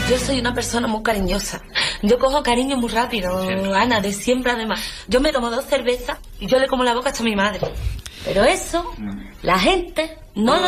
Yo soy una persona muy cariñosa. Yo cojo cariño muy rápido, Ana, de siempre además. Yo me tomo 2 cervezas y yo le como la boca hasta a mi madre. Pero eso, la gente no lo